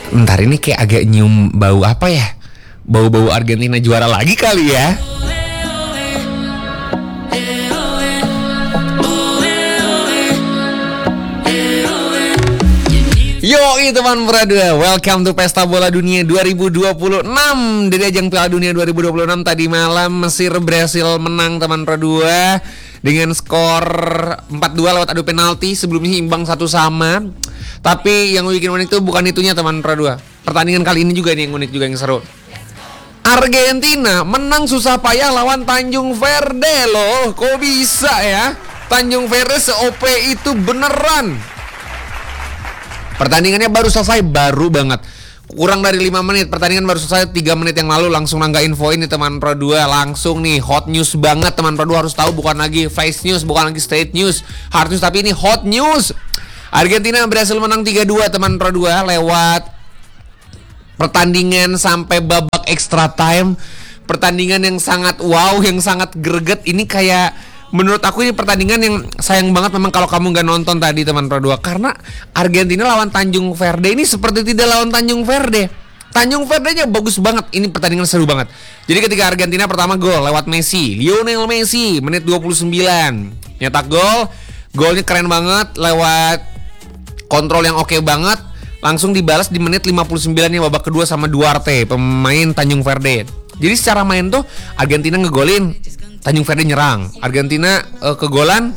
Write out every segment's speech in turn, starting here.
Ntar ini kayak agak nyium bau apa ya? Bau-bau Argentina juara lagi kali ya. Yoi teman Pradua, welcome to Pesta Bola Dunia 2026. Dari ajang Piala Dunia 2026 tadi malam Mesir berhasil menang teman Pradua dengan skor 4-2 lewat adu penalti. Sebelumnya imbang 1-1. Tapi yang bikin unik itu bukan itunya teman Pradua. Pertandingan kali ini juga nih yang unik juga, yang seru. Argentina menang susah payah lawan Tanjung Verde loh. Kok bisa ya? Tanjung Verde se-OP itu beneran. Pertandingannya baru selesai, baru banget. Kurang dari 5 menit, pertandingan baru selesai 3 menit yang lalu. Langsung Nangga infoin nih teman Pro 2. Langsung nih, hot news banget teman Pro 2 harus tahu. Bukan lagi flash news, bukan lagi straight news, hard news, tapi ini hot news. Argentina berhasil menang 3-2 teman Pro 2 lewat pertandingan sampai babak extra time. Pertandingan yang sangat wow, yang sangat greget. Ini kayak, menurut aku ini pertandingan yang sayang banget memang kalau kamu nggak nonton tadi teman Pro 2. Karena Argentina lawan Tanjung Verde ini seperti tidak lawan Tanjung Verde. Tanjung Verde-nya bagus banget. Ini pertandingan seru banget. Jadi ketika Argentina pertama gol lewat Messi, Lionel Messi menit 29 nyetak gol. Golnya keren banget lewat kontrol yang oke banget. Langsung dibalas di menit 59 nya babak kedua sama Duarte, pemain Tanjung Verde. Jadi secara main tuh Argentina ngegolin, Tanjung Verde nyerang. Argentina kegolan,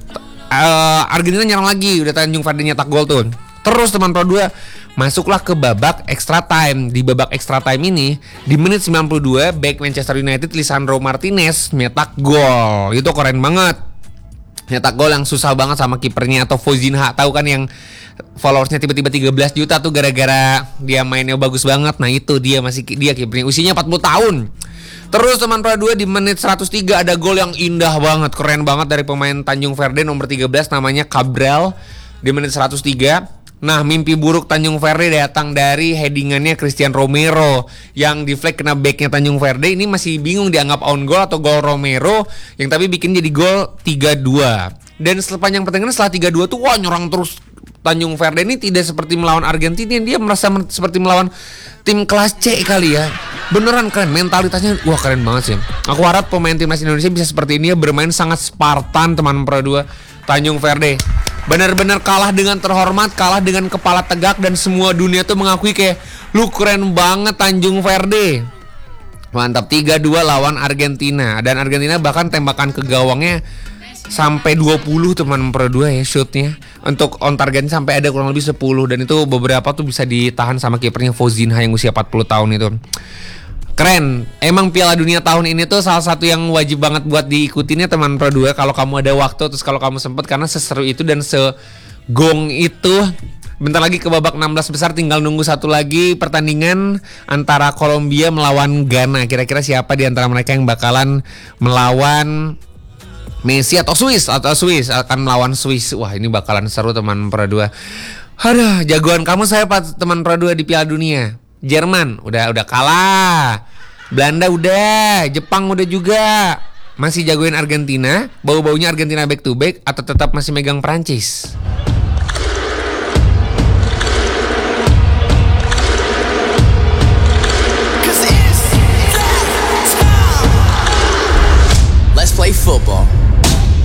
Argentina nyerang lagi, udah Tanjung Verde nyetak gol tuh. Terus teman Pro 2 masuklah ke babak extra time. Di babak extra time ini di menit 92 back Manchester United Lisandro Martinez nyetak gol. Itu keren banget. Nyetak gol yang susah banget sama kipernya atau Fozinha. Tahu kan yang followersnya tiba-tiba 13 juta tuh gara-gara dia mainnya bagus banget. Nah itu dia, masih dia kipernya, usianya 40 tahun. Terus teman Pro 2 di menit 103 ada gol yang indah banget, keren banget dari pemain Tanjung Verde nomor 13 namanya Cabral di menit 103. Nah, mimpi buruk Tanjung Verde datang dari headingannya Christian Romero yang di flag kena backnya Tanjung Verde. Ini masih bingung dianggap on goal atau gol Romero, yang tapi bikin jadi gol 3-2. Dan sepanjang pertandingan setelah 3-2 tuh wah nyerang terus. Tanjung Verde ini tidak seperti melawan Argentina, dia merasa seperti melawan tim kelas C kali ya. Beneran keren, mentalitasnya wah keren banget sih. Aku harap pemain timnas Indonesia bisa seperti ini ya, bermain sangat Spartan teman Pro 2. Tanjung Verde benar-benar kalah dengan terhormat, kalah dengan kepala tegak, dan semua dunia tuh mengakui kayak lu keren banget Tanjung Verde. Mantap, 3-2 lawan Argentina. Dan Argentina bahkan tembakan ke gawangnya sampai 20 teman Pro 2 ya shootnya. Untuk on targetnya sampai ada kurang lebih 10. Dan itu beberapa tuh bisa ditahan sama kipernya Fozinha yang usia 40 tahun itu. Keren. Emang Piala Dunia tahun ini tuh salah satu yang wajib banget buat diikutinnya teman Pro 2 kalau kamu ada waktu, terus kalau kamu sempet, karena seseru itu dan segong itu. Bentar lagi ke babak 16 besar, tinggal nunggu satu lagi pertandingan antara Kolombia melawan Ghana. Kira-kira siapa di antara mereka yang bakalan melawan Messi atau Swiss akan melawan Swiss. Wah, ini bakalan seru teman Pro 2. Aduh, jagoan kamu saya teman Pro 2 di Piala Dunia. Jerman udah kalah. Belanda udah, Jepang udah juga. Masih jagoin Argentina. Bau-baunya Argentina back to back atau tetap masih megang Prancis? Let's play football.